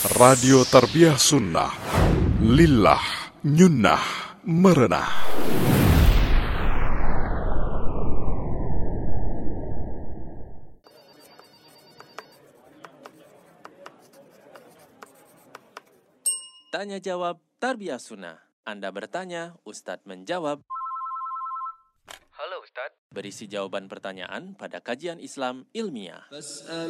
Radio Tarbiyah Sunnah, Lillah, Nyunnah, Merenah. Tanya jawab Tarbiyah Sunnah. Anda bertanya, Ustadz menjawab. Halo Ustadz. Berisi jawaban pertanyaan pada kajian Islam ilmiah.